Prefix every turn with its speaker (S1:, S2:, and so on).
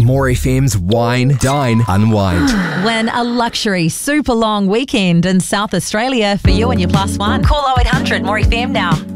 S1: More FM's Wine, Dine, Unwind.
S2: Win a luxury super long weekend in South Australia for you and your plus one. Call 0800 More FM now.